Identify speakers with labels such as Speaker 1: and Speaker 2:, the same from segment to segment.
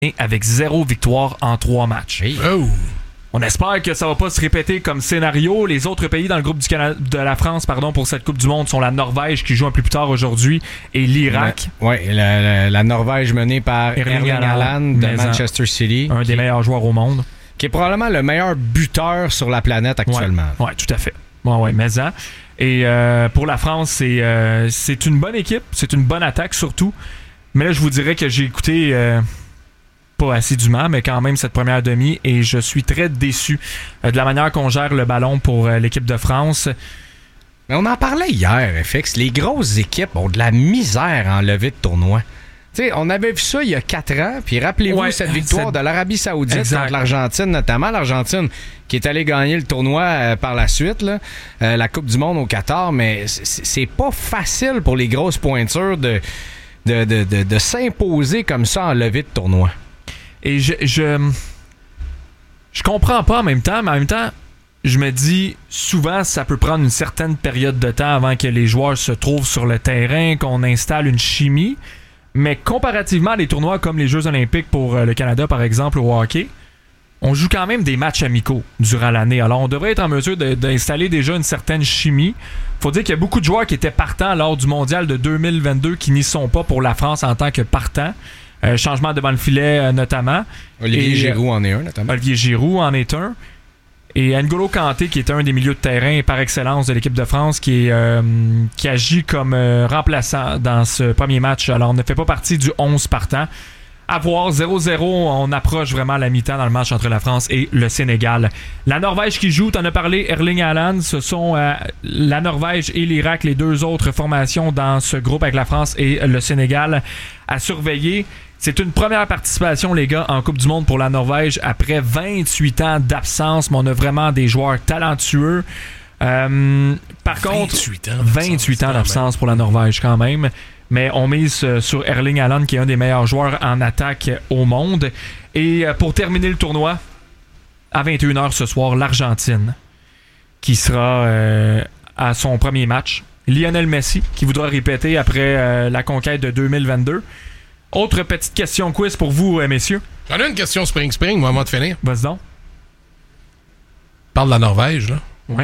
Speaker 1: avec 0 victoire en 3 matchs.
Speaker 2: Hey.
Speaker 3: Oh!
Speaker 1: On espère que ça va pas se répéter comme scénario. Les autres pays dans le groupe de la France pour cette Coupe du Monde sont la Norvège qui joue un peu plus tard aujourd'hui et l'Irak.
Speaker 2: Oui, la Norvège menée par Erling Haaland de Manchester City.
Speaker 1: Un des meilleurs joueurs au monde.
Speaker 2: Qui est probablement le meilleur buteur sur la planète actuellement.
Speaker 1: Oui, tout à fait. Ouais, mais ça. Et pour la France, c'est une bonne équipe. C'est une bonne attaque surtout. Mais là, je vous dirais que j'ai écouté... pas assidûment, mais quand même cette première demi, et je suis très déçu de la manière qu'on gère le ballon pour l'équipe de France.
Speaker 2: Mais on en parlait hier, FX. Les grosses équipes ont de la misère à enlever de tournoi. Tu sais, on avait vu ça il y a 4 ans, puis rappelez-vous cette victoire de l'Arabie Saoudite contre l'Argentine, notamment l'Argentine qui est allée gagner le tournoi par la suite, là, la Coupe du Monde au Qatar, mais c'est pas facile pour les grosses pointures de s'imposer comme ça en levée de tournoi.
Speaker 1: Et je comprends pas en même temps, mais en même temps, je me dis, souvent, ça peut prendre une certaine période de temps avant que les joueurs se trouvent sur le terrain, qu'on installe une chimie. Mais comparativement à des tournois comme les Jeux Olympiques pour le Canada, par exemple, au hockey, on joue quand même des matchs amicaux durant l'année. Alors, on devrait être en mesure d'installer déjà une certaine chimie. Faut dire qu'il y a beaucoup de joueurs qui étaient partants lors du Mondial de 2022 qui n'y sont pas pour la France en tant que partants. Changement devant le filet, notamment.
Speaker 2: Olivier Giroud en est un, notamment.
Speaker 1: Olivier Giroud en est un. Et N'Golo Kanté, qui est un des milieux de terrain par excellence de l'équipe de France, qui agit comme remplaçant dans ce premier match. Alors, on ne fait pas partie du 11 partant. À voir, 0-0, on approche vraiment la mi-temps dans le match entre la France et le Sénégal. La Norvège qui joue, t'en as parlé, Erling Haaland, ce sont la Norvège et l'Irak, les deux autres formations dans ce groupe avec la France et le Sénégal à surveiller. C'est une première participation, les gars, en Coupe du Monde pour la Norvège après 28 ans d'absence, mais on a vraiment des joueurs talentueux. Par contre, 28 ans d'absence pour la Norvège quand même. Mais on mise sur Erling Haaland, qui est un des meilleurs joueurs en attaque au monde. Et pour terminer le tournoi, à 21h ce soir, l'Argentine, qui sera à son premier match. Lionel Messi, qui voudra répéter après la conquête de 2022. Autre petite question quiz pour vous, messieurs.
Speaker 3: J'en ai une question Spring, moi, avant de finir.
Speaker 1: Vas-y donc.
Speaker 3: Parle de la Norvège, là.
Speaker 1: Ouais.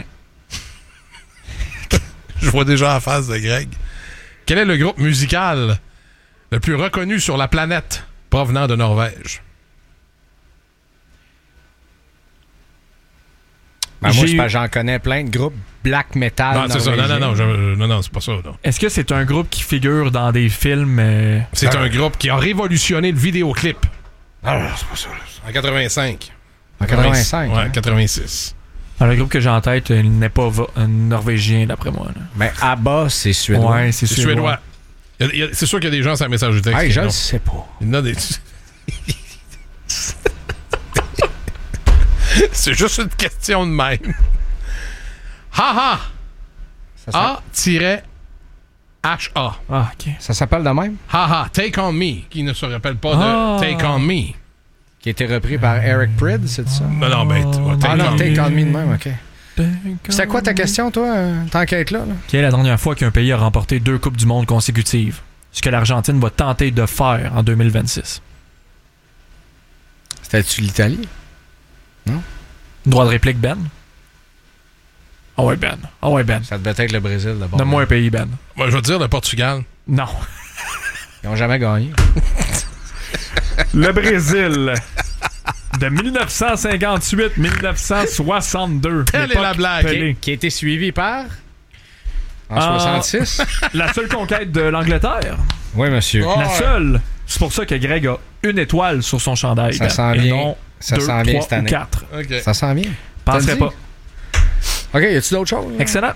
Speaker 3: Je vois déjà en face de Greg. Quel est le groupe musical le plus reconnu sur la planète provenant de Norvège?
Speaker 2: Ben moi, j'en connais plein de groupes black metal.
Speaker 3: Non, c'est ça. Non, c'est pas ça. Non.
Speaker 1: Est-ce que c'est un groupe qui figure dans des films?
Speaker 3: C'est un groupe qui a révolutionné le vidéoclip. Ah, c'est pas ça. En 85.
Speaker 2: En 85?
Speaker 3: Ouais, 86.
Speaker 1: Alors, le groupe que j'ai en tête, il n'est pas norvégien, d'après moi. Là.
Speaker 2: Mais ABBA, c'est suédois.
Speaker 1: Ouais, c'est suédois.
Speaker 3: C'est sûr qu'il y a des gens sur la message de texte.
Speaker 2: Hey, je ne sais pas.
Speaker 3: Il y en a des... C'est juste une question de même. Ha-ha! A-H-A.
Speaker 1: Ah, OK.
Speaker 2: Ça s'appelle de même?
Speaker 3: Ha-ha, Take On Me, qui ne se rappelle pas de Take On Me.
Speaker 2: Qui a été repris par Eric Prydz, c'est ça?
Speaker 3: Non,
Speaker 2: Take On Me de même, OK. C'était quoi ta question, toi, tant qu'être là?
Speaker 1: Quelle est la dernière fois qu'un pays a remporté 2 Coupes du Monde consécutives? Ce que l'Argentine va tenter de faire en 2026.
Speaker 2: C'était-tu l'Italie? Non?
Speaker 1: Droit de réplique, Ben? Ah ouais, Ben.
Speaker 2: Ça devait être le Brésil, d'abord.
Speaker 1: Donne-moi un pays, Ben.
Speaker 3: Moi, je vais te dire le Portugal.
Speaker 1: Non.
Speaker 2: Ils n'ont jamais gagné.
Speaker 1: Le Brésil. De 1958-1962.
Speaker 3: Telle est la blague.
Speaker 2: Qui a été suivi par... En 66?
Speaker 1: La seule conquête de l'Angleterre.
Speaker 2: Oui, monsieur.
Speaker 3: Oh,
Speaker 1: la seule. C'est pour ça que Greg a 1 étoile sur son chandail.
Speaker 2: Ça s'en vient.
Speaker 1: Et non
Speaker 2: ça
Speaker 1: 2,
Speaker 2: s'en vient cette
Speaker 1: 3 ou
Speaker 2: année.
Speaker 1: 4.
Speaker 3: Okay.
Speaker 2: Ça s'en vient.
Speaker 1: Penserais pas.
Speaker 2: OK, y a-tu d'autres choses?
Speaker 1: Excellent.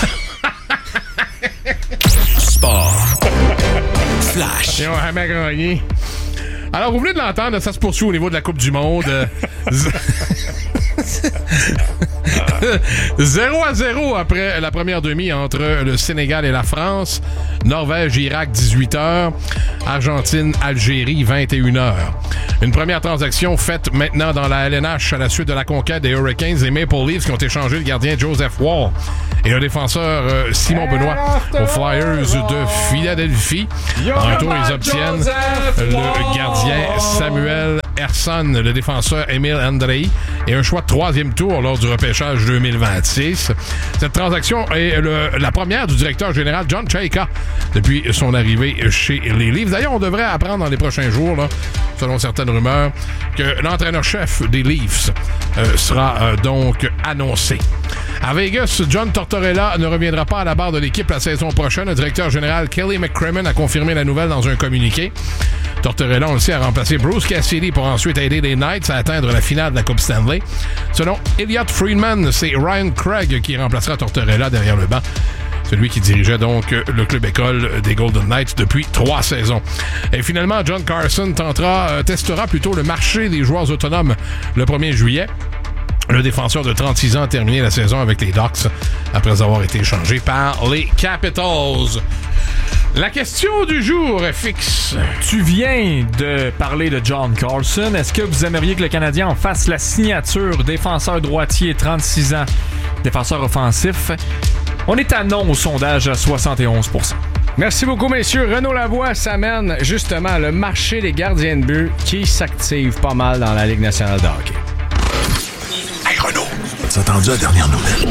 Speaker 4: Sport. Flash.
Speaker 3: Ils ont jamais gagné. Alors, vous venez de l'entendre, ça se poursuit au niveau de la Coupe du Monde. 0-0 après la première demi entre le Sénégal et la France. Norvège-Irak, 18h. Argentine-Algérie, 21h. Une première transaction faite maintenant dans la LNH à la suite de la conquête des Hurricanes et Maple Leafs qui ont échangé le gardien Joseph Wall et le défenseur Simon Benoît aux Flyers de Philadelphie. En retour, ils obtiennent le gardien Samuel Ersson, le défenseur Emile Andrei et un choix de 3e tour lors du repêchage 2026. Cette transaction est la première du directeur général John Chayka depuis son arrivée chez les Leafs. D'ailleurs, on devrait apprendre dans les prochains jours, là, selon certaines rumeurs, que l'entraîneur-chef des Leafs sera donc annoncé. À Vegas, John Tortorella ne reviendra pas à la barre de l'équipe la saison prochaine. Le directeur général Kelly McCrimmon a confirmé la nouvelle dans un communiqué. Tortorella, on le sait, a remplacé Bruce Cassidy pour ensuite aider les Knights à atteindre la finale de la Coupe Stanley. Selon Elliot Friedman, c'est Ryan Craig qui remplacera Tortorella derrière le banc. Celui qui dirigeait donc le club école des Golden Knights depuis 3 saisons. Et finalement, John Carson testera plutôt le marché des joueurs autonomes le 1er juillet. Le défenseur de 36 ans a terminé la saison avec les Ducks après avoir été échangé par les Capitals. La question du jour est fixe.
Speaker 1: Tu viens de parler de John Carlson. Est-ce que vous aimeriez que le Canadien en fasse la signature défenseur droitier, 36 ans, défenseur offensif? On est à non au sondage à 71%.
Speaker 2: Merci beaucoup, messieurs. Renaud Lavoie s'amène justement le marché des gardiens de but qui s'active pas mal dans la Ligue nationale de hockey.
Speaker 4: Hey Renaud, t'as entendu la dernière nouvelle?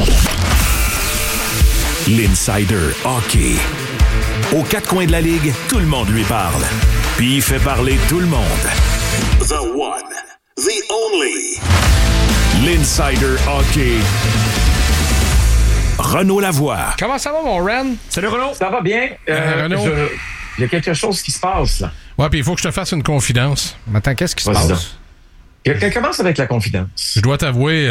Speaker 4: L'Insider Hockey. Aux 4 coins de la Ligue, tout le monde lui parle. Puis il fait parler tout le monde. The one, the only. L'Insider Hockey. Renaud Lavoie.
Speaker 2: Comment ça va, mon Ren?
Speaker 1: Salut, Renaud.
Speaker 5: Ça va bien?
Speaker 3: Renaud.
Speaker 5: Il y a quelque chose qui se passe, là.
Speaker 3: Ouais, puis il faut que je te fasse une confidence.
Speaker 2: Attends, qu'est-ce qui se passe?
Speaker 5: Commence avec la confidence.
Speaker 3: Je dois t'avouer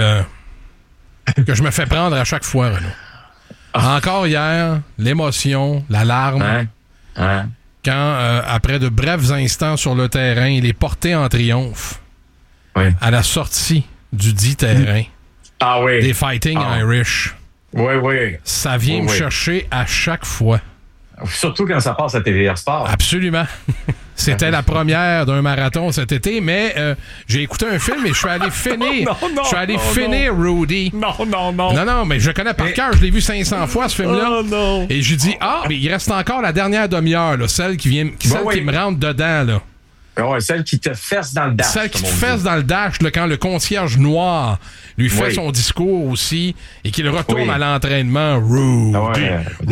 Speaker 3: que je me fais prendre à chaque fois, Renaud. Encore hier, l'émotion, l'alarme, quand, après de brefs instants sur le terrain, il est porté en triomphe à la sortie du dit terrain des Fighting Irish.
Speaker 5: Oui.
Speaker 3: Ça vient me chercher à chaque fois.
Speaker 5: Surtout quand ça passe à TVA Sport.
Speaker 3: Absolument. C'était la première d'un marathon cet été, mais j'ai écouté un film et je suis allé finir. Je suis allé finir Rudy. Non, mais je le connais par cœur. Je l'ai vu 500 fois, ce film-là. Et j'ai dit, mais il reste encore la dernière demi-heure, là, celle qui me rentre dedans, là.
Speaker 5: Ouais, celle qui te fesse dans le dash.
Speaker 3: Celle qui te fesse dans le dash, là, quand le concierge noir lui fait son discours aussi et qu'il retourne à l'entraînement. Rudy.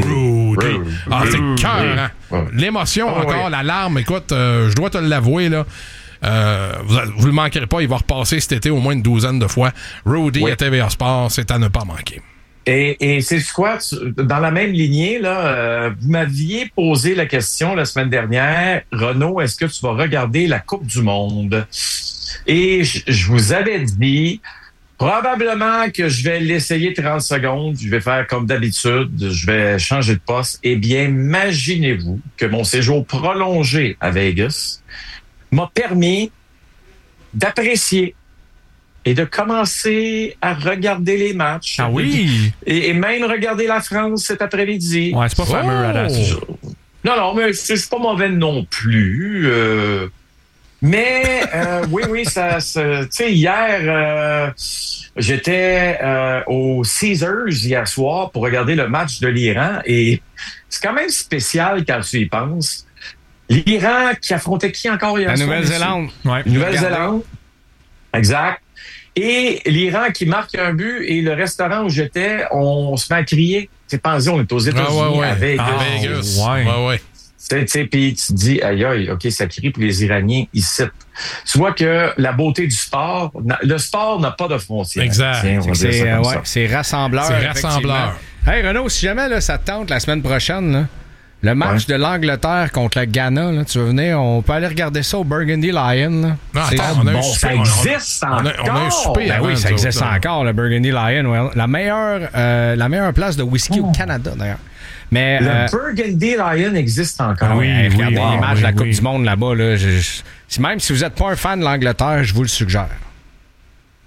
Speaker 3: C'est cœur, hein? L'émotion encore, l'alarme. Écoute, je dois te l'avouer, là. Vous le manquerez pas, il va repasser cet été au moins une 12aine de fois. Rudy à TVA Sport, c'est à ne pas manquer.
Speaker 5: Et c'est quoi? Dans la même lignée, là, vous m'aviez posé la question la semaine dernière, Renaud, est-ce que tu vas regarder la Coupe du Monde? Et je vous avais dit, probablement que je vais l'essayer 30 secondes, je vais faire comme d'habitude, je vais changer de poste. Eh bien, imaginez-vous que mon séjour prolongé à Vegas m'a permis d'apprécier et de commencer à regarder les matchs.
Speaker 1: Ah oui?
Speaker 5: Et même regarder la France cet après-midi.
Speaker 1: Ouais, c'est pas fameux à la
Speaker 5: Non, mais c'est pas mauvais non plus. Mais oui, ça tu sais, hier, j'étais au Caesars hier soir pour regarder le match de l'Iran et c'est quand même spécial quand tu y penses. L'Iran qui affrontait qui encore hier soir?
Speaker 2: La Nouvelle-Zélande.
Speaker 1: Ouais.
Speaker 5: Nouvelle-Zélande. Exact. Et l'Iran qui marque un but et le restaurant où j'étais, on se met à crier. C'est pensé, on est aux États-Unis à Vegas.
Speaker 3: À Vegas. Ouais.
Speaker 5: Puis tu te dis, aïe, OK, ça crie pour les Iraniens ici. Tu vois que la beauté du sport, le sport n'a pas de frontières.
Speaker 3: Exact.
Speaker 2: C'est rassembleur.
Speaker 3: C'est rassembleur.
Speaker 2: Hey Renaud, si jamais là, ça te tente la semaine prochaine, là, le match de l'Angleterre contre le Ghana, là, tu vas venir, on peut aller regarder ça au Burgundy Lion. Là.
Speaker 3: Non, attends,
Speaker 5: ça existe encore.
Speaker 3: On a un souper
Speaker 2: ben oui, ça existe encore, le Burgundy Lion. Ouais. La meilleure place de whisky au Canada, d'ailleurs. Mais,
Speaker 5: le Burgundy Lion existe encore.
Speaker 2: Regardez les matchs de la Coupe du Monde là-bas. Là, même si vous n'êtes pas un fan de l'Angleterre, je vous le suggère.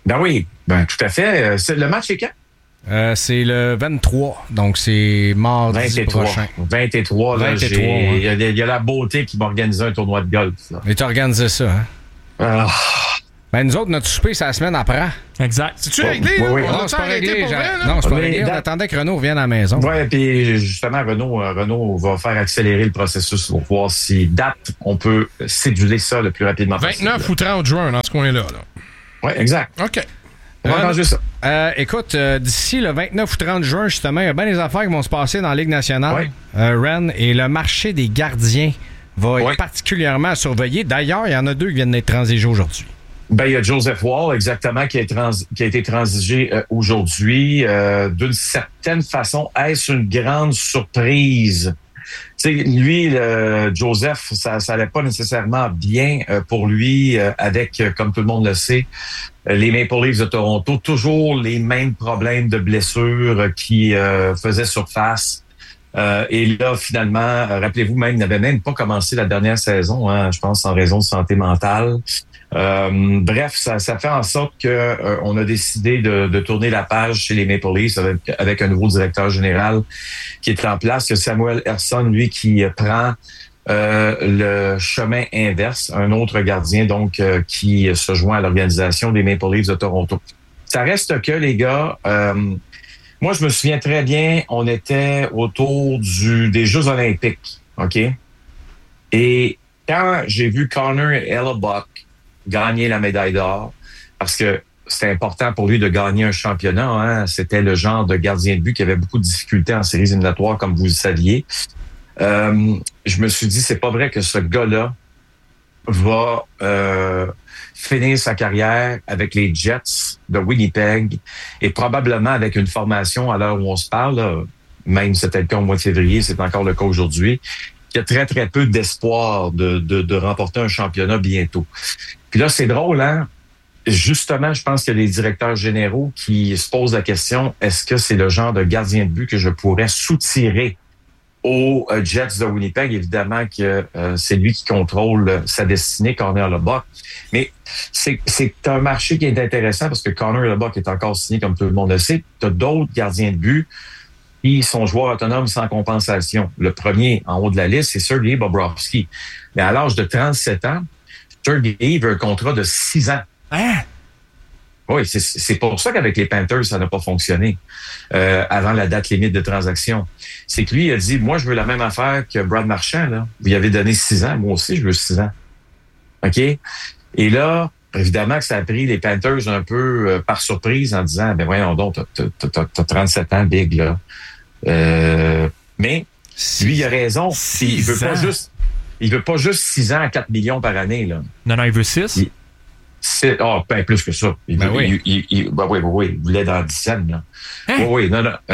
Speaker 5: Ben oui, tout à fait. Le match est quand?
Speaker 2: C'est le 23, donc c'est mardi
Speaker 5: 23.
Speaker 2: prochain.
Speaker 5: 23, là,
Speaker 2: 23,
Speaker 5: il y a la beauté qui m'a organisé un tournoi de golf. Là.
Speaker 2: Et t'as organisé ça, hein?
Speaker 5: Ah.
Speaker 2: Nous autres, notre souper, c'est la semaine après.
Speaker 1: Exact.
Speaker 3: C'est-tu réglé, là?
Speaker 5: Oui.
Speaker 2: Non, c'est pas réglé. Non, c'est pas réglé. On attendait que Renaud revienne à la maison.
Speaker 5: Oui, puis justement, Renaud va faire accélérer le processus pour voir si date, on peut céduler ça le plus rapidement possible.
Speaker 3: 29 ou 30 juin, dans ce coin-là.
Speaker 5: Oui, exact.
Speaker 3: OK.
Speaker 5: On va arranger ça.
Speaker 2: Écoute, d'ici le 29 ou 30 juin, justement, il y a bien des affaires qui vont se passer dans la Ligue nationale. Ren, et le marché des gardiens va être particulièrement à surveiller. D'ailleurs, il y en a 2 qui viennent d'être transigés aujourd'hui.
Speaker 5: Il y a Joseph Wall, exactement, qui a été transigé aujourd'hui. D'une certaine façon, est-ce une grande surprise? Lui, Joseph, ça allait pas nécessairement bien pour lui avec, comme tout le monde le sait, les Maple Leafs de Toronto. Toujours les mêmes problèmes de blessures qui faisaient surface. Et là, finalement, rappelez-vous, il n'avait même pas commencé la dernière saison, hein, je pense, en raison de santé mentale. Bref, ça fait en sorte que on a décidé de tourner la page chez les Maple Leafs avec un nouveau directeur général qui est en place. C'est Samuel Ersson, lui, qui prend le chemin inverse, un autre gardien donc qui se joint à l'organisation des Maple Leafs de Toronto. Ça reste que, les gars, moi, je me souviens très bien, on était autour des Jeux olympiques, OK? Et quand j'ai vu Connor Hellebuyck gagner la médaille d'or, parce que c'était important pour lui de gagner un championnat, hein? C'était le genre de gardien de but qui avait beaucoup de difficultés en séries éliminatoires, comme vous le saviez. Je me suis dit, c'est pas vrai que ce gars-là va finir sa carrière avec les Jets de Winnipeg et probablement avec une formation, à l'heure où on se parle, là, même c'était le cas au mois de février, c'est encore le cas aujourd'hui, qui a très, très peu d'espoir de remporter un championnat bientôt. Puis là, c'est drôle, hein? Justement, je pense qu'il y a des directeurs généraux qui se posent la question, est-ce que c'est le genre de gardien de but que je pourrais soutirer aux Jets de Winnipeg? Évidemment que c'est lui qui contrôle sa destinée, Connor Hellebuyck. Mais c'est un marché qui est intéressant parce que Connor Hellebuyck est encore signé, comme tout le monde le sait. Tu as d'autres gardiens de but qui sont joueurs autonomes sans compensation. Le premier en haut de la liste, c'est Sergei Bobrovsky. Mais à l'âge de 37 ans, Sergei veut un contrat de 6 ans.
Speaker 1: Hein?
Speaker 5: Oui, c'est pour ça qu'avec les Panthers, ça n'a pas fonctionné avant la date limite de transaction. C'est que lui, il a dit, moi, je veux la même affaire que Brad Marchand. Là. Vous y avez donné 6 ans. Moi aussi, je veux 6 ans. OK? Et là, évidemment que ça a pris les Panthers un peu par surprise en disant, ben voyons donc, t'as 37 ans, Big, là. Mais lui, il a raison. Il veut pas juste 6 ans à 4 millions par année. Là.
Speaker 1: Non, il veut 6.
Speaker 5: Plus que ça. Il voulait dans 10 ans. Là.
Speaker 1: Hein?
Speaker 5: Oui.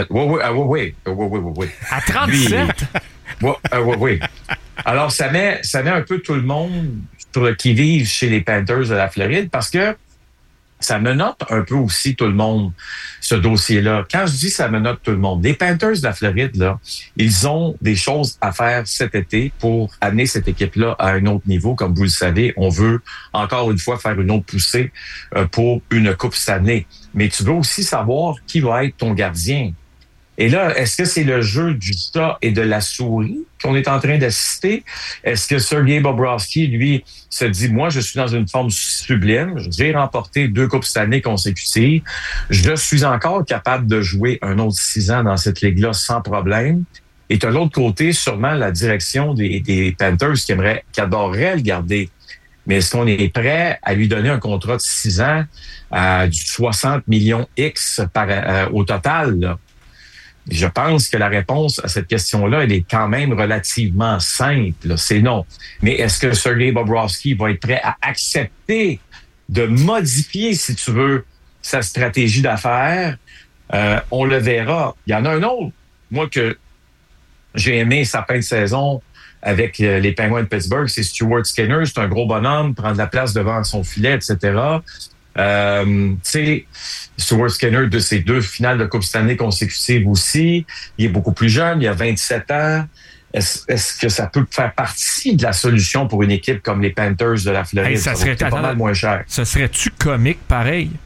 Speaker 1: À 37?
Speaker 5: Oui. Alors, ça met un peu tout le monde sur le qui-vive chez les Panthers de la Floride parce que ça menotte un peu aussi tout le monde, ce dossier-là. Quand je dis ça menotte tout le monde, les Panthers de la Floride, là, ils ont des choses à faire cet été pour amener cette équipe-là à un autre niveau. Comme vous le savez, on veut encore une fois faire une autre poussée pour une coupe cette année. Mais tu veux aussi savoir qui va être ton gardien. Et là, est-ce que c'est le jeu du chat et de la souris qu'on est en train d'assister? Est-ce que Sergei Bobrovsky, lui, se dit, moi, je suis dans une forme sublime, j'ai remporté 2 coupes cette année consécutives, je suis encore capable de jouer un autre 6 ans dans cette ligue-là sans problème. Et de l'autre côté, sûrement la direction des Panthers qui adorerait le garder. Mais est-ce qu'on est prêt à lui donner un contrat de 6 ans à du 60 millions X au total, là? Je pense que la réponse à cette question-là, elle est quand même relativement simple. C'est non. Mais est-ce que Sergei Bobrovsky va être prêt à accepter de modifier, si tu veux, sa stratégie d'affaires? On le verra. Il y en a un autre, moi, que j'ai aimé sa fin de saison avec les Penguins de Pittsburgh, c'est Stuart Skinner. C'est un gros bonhomme, prendre la place devant son filet, etc. Tu sais, Stuart Skinner, de ses 2 finales de Coupe Stanley consécutives aussi, il est beaucoup plus jeune, il a 27 ans. Est-ce que ça peut faire partie de la solution pour une équipe comme les Panthers de la Floride?
Speaker 1: Ça serait
Speaker 5: pas mal moins cher.
Speaker 1: Ça serait-tu comique pareil?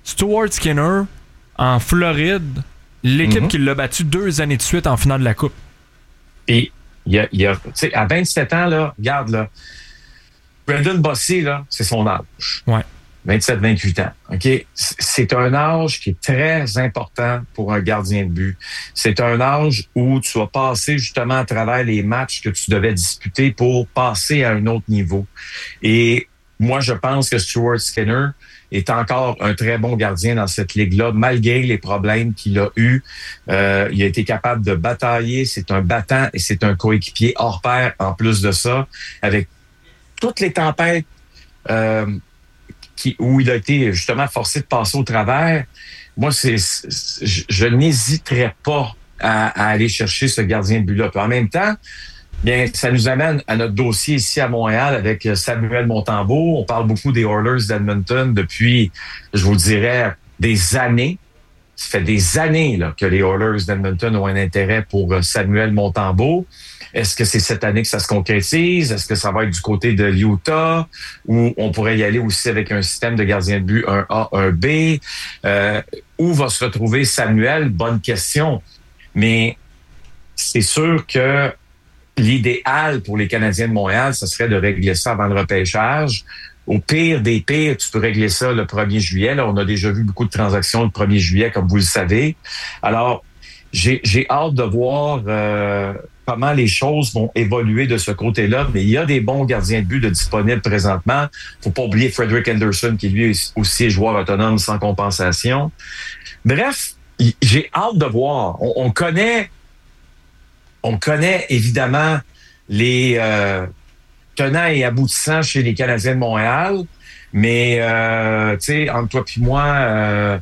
Speaker 1: Stuart Skinner, en Floride, l'équipe qui l'a battu 2 années de suite en finale de la Coupe.
Speaker 5: Et il y a tu sais, à 27 ans, là, regarde, là, Brendan Bossy, là, c'est son âge.
Speaker 1: Ouais.
Speaker 5: 27-28 ans. OK? C'est un âge qui est très important pour un gardien de but. C'est un âge où tu vas passer justement à travers les matchs que tu devais disputer pour passer à un autre niveau. Et moi, je pense que Stuart Skinner est encore un très bon gardien dans cette ligue-là, malgré les problèmes qu'il a eus. Il a été capable de batailler. C'est un battant et c'est un coéquipier hors pair en plus de ça, avec toutes les tempêtes où il a été justement forcé de passer au travers. Moi, je n'hésiterais pas à aller chercher ce gardien de but-là. Puis en même temps, bien, ça nous amène à notre dossier ici à Montréal avec Samuel Montembeault. On parle beaucoup des Oilers d'Edmonton depuis, je vous dirais, des années. Ça fait des années là, que les Oilers d'Edmonton ont un intérêt pour Samuel Montembeault. Est-ce que c'est cette année que ça se concrétise? Est-ce que ça va être du côté de l'Utah? Ou on pourrait y aller aussi avec un système de gardien de but, un A, un B? Où va se retrouver Samuel? Bonne question. Mais c'est sûr que l'idéal pour les Canadiens de Montréal, ce serait de régler ça avant le repêchage. Au pire des pires, tu peux régler ça le 1er juillet. Là, on a déjà vu beaucoup de transactions le 1er juillet, comme vous le savez. Alors, j'ai hâte de voir comment les choses vont évoluer de ce côté-là. Mais il y a des bons gardiens de but de disponibles présentement. Faut pas oublier Frederick Anderson, qui lui aussi est joueur autonome sans compensation. Bref, j'ai hâte de voir. On connaît évidemment les tenants et aboutissants chez les Canadiens de Montréal, mais tu sais, entre toi et moi,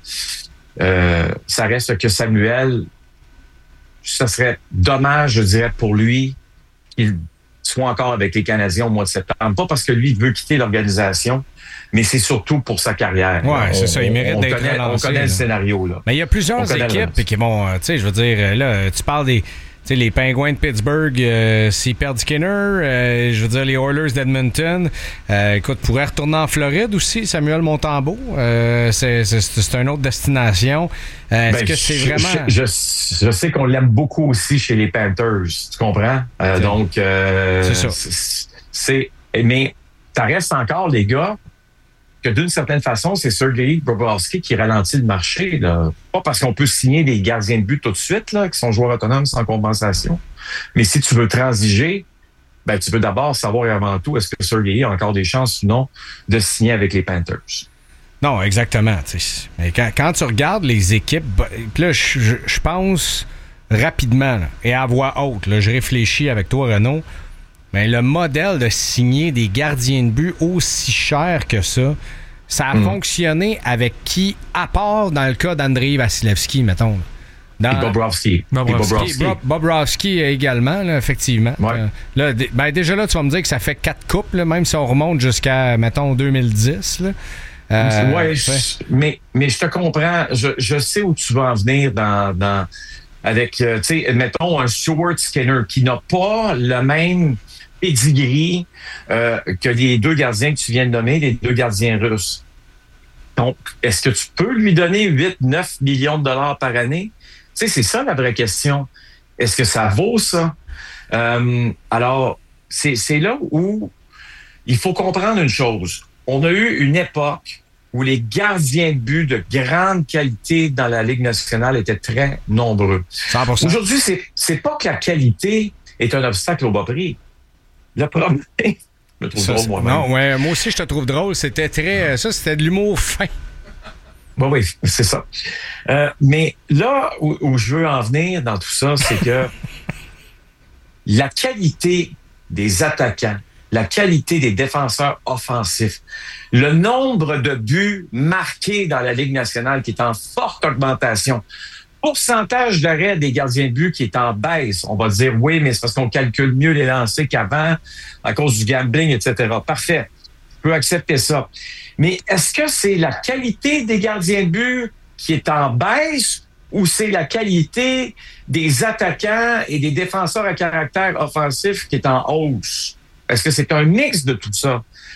Speaker 5: ça reste que Samuel, ça serait dommage, je dirais, pour lui qu'il soit encore avec les Canadiens au mois de septembre. Pas parce que lui, il veut quitter l'organisation, mais c'est surtout pour sa carrière.
Speaker 2: Ouais, c'est ça. Il mérite d'être
Speaker 5: On
Speaker 2: relancé.
Speaker 5: connaît le scénario, là.
Speaker 2: Mais il y a plusieurs équipes qui vont, tu sais, je veux dire, là, tu parles des... Tu sais, les Penguins de Pittsburgh, s'ils perdent Skinner, je veux dire, les Oilers d'Edmonton, écoute, pourraient retourner en Floride aussi, Samuel Montembeault. C'est une autre destination. Est-ce que c'est vraiment...
Speaker 5: Je sais qu'on l'aime beaucoup aussi chez les Panthers, tu comprends? Donc, c'est ça. Mais ça reste encore, les gars, que d'une certaine façon, c'est Sergei Bobrovsky qui ralentit le marché. Là. Pas parce qu'on peut signer des gardiens de but tout de suite, là, qui sont joueurs autonomes sans compensation. Mais si tu veux transiger, ben, tu veux d'abord savoir avant tout, est-ce que Sergei a encore des chances ou non de signer avec les Panthers?
Speaker 2: Non, exactement. Mais quand tu regardes les équipes, là, je pense rapidement, là, et à voix haute, là, je réfléchis avec toi, Renaud. Mais le modèle de signer des gardiens de but aussi cher que ça a fonctionné avec qui, à part dans le cas d'Andrei Vasilevski, mettons.
Speaker 5: Et Bobrovsky.
Speaker 2: Bobrovsky également, là, effectivement.
Speaker 5: Ouais.
Speaker 2: Là, déjà là, tu vas me dire que ça fait 4 coupes, là, même si on remonte jusqu'à, mettons, 2010.
Speaker 5: Oui, mais je te comprends. Je sais où tu vas en venir avec, tu sais, mettons, un Stuart Skinner qui n'a pas le même pedigree que les 2 gardiens que tu viens de nommer, les 2 gardiens russes. Donc, est-ce que tu peux lui donner 8-9 millions de dollars par année? Tu sais, c'est ça la vraie question. Est-ce que ça vaut ça? Alors, c'est là où il faut comprendre une chose. On a eu une époque où les gardiens de but de grande qualité dans la Ligue nationale étaient très nombreux.
Speaker 2: 100%.
Speaker 5: Aujourd'hui, c'est pas que la qualité est un obstacle au bas prix. Le problème, je me trouve drôle moi-même.
Speaker 2: Non, ouais, moi aussi, je te trouve drôle. C'était c'était de l'humour fin.
Speaker 5: Oui, c'est ça. Mais là où je veux en venir dans tout ça, c'est que la qualité des attaquants, la qualité des défenseurs offensifs, le nombre de buts marqués dans la Ligue nationale qui est en forte augmentation, pourcentage d'arrêt des gardiens de but qui est en baisse. On va dire oui, mais c'est parce qu'on calcule mieux les lancers qu'avant à cause du gambling, etc. Parfait. Je peux accepter ça. Mais est-ce que c'est la qualité des gardiens de but qui est en baisse ou c'est la qualité des attaquants et des défenseurs à caractère offensif qui est en hausse? Est-ce que c'est un mix de tout ça?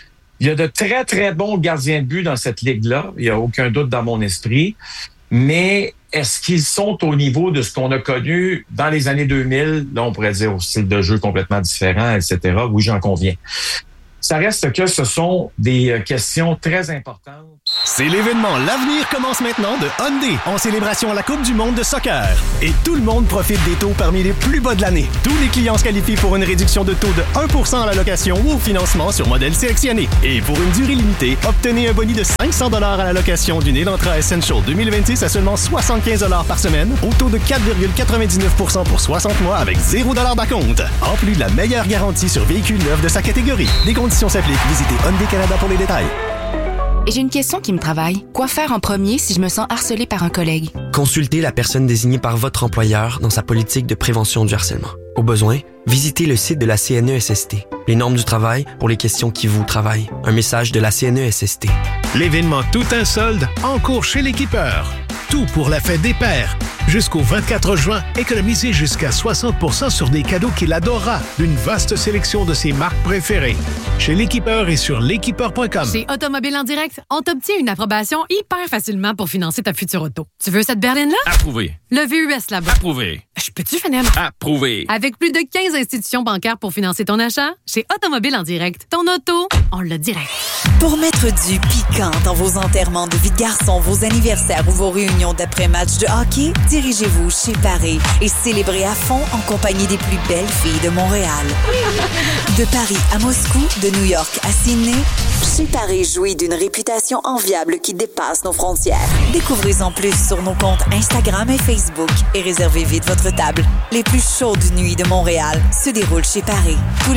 Speaker 5: Il y a de très, très bons gardiens de but dans cette ligue-là. Il n'y a aucun doute dans mon esprit. Mais est-ce qu'ils sont au niveau de ce qu'on a connu dans les années 2000? Là, on pourrait dire au style de jeu complètement différent, etc. Oui, j'en conviens. Ça reste que ce sont des questions très importantes.
Speaker 6: C'est l'événement L'Avenir commence maintenant de Hyundai en célébration à la Coupe du monde de soccer. Et tout le monde profite des taux parmi les plus bas de l'année. Tous les clients se qualifient pour une réduction de taux de 1% à la location ou au financement sur modèle sélectionné. Et pour une durée limitée, obtenez un boni de 500 $ à la location d'une Elantra Essential 2026 à seulement 75 $ par semaine, au taux de 4,99% pour 60 mois avec 0 $ d'acompte. En plus de la meilleure garantie sur véhicules neufs de sa catégorie. Des conditions s'appliquent. Visitez Hyundai Canada pour les détails.
Speaker 7: Et j'ai une question qui me travaille. Quoi faire en premier si je me sens harcelée par un collègue?
Speaker 8: Consultez la personne désignée par votre employeur dans sa politique de prévention du harcèlement. Au besoin, visitez le site de la CNESST. Les normes du travail pour les questions qui vous travaillent. Un message de la CNESST.
Speaker 9: L'événement Tout un solde en cours chez l'Équipeur. Tout pour la fête des pères. Jusqu'au 24 juin, économisez jusqu'à 60% sur des cadeaux qu'il adorera d'une vaste sélection de ses marques préférées. Chez l'Équipeur et sur l'équipeur.com.
Speaker 10: Chez Automobile en direct, on t'obtient une approbation hyper facilement pour financer ta future auto. Tu veux cette berline-là?
Speaker 11: Approuvé.
Speaker 10: Le VUS là-bas.
Speaker 11: Approuvé.
Speaker 10: Je peux-tu finir?
Speaker 11: Approuvé.
Speaker 10: Avec plus de 15 institutions bancaires pour financer ton achat, chez Automobile en direct, ton auto, on l'a direct.
Speaker 12: Pour mettre du piquant dans vos enterrements de vie de garçon, vos anniversaires ou vos réunions d'après-match de hockey, dirigez-vous chez Paris et célébrez à fond en compagnie des plus belles filles de Montréal. De Paris à Moscou, de New York à Sydney, chez Paris jouit d'une réputation enviable qui dépasse nos frontières. Découvrez-en plus sur nos comptes Instagram et Facebook et réservez vite votre table. Les plus chaudes nuits de Montréal se déroulent chez Paris.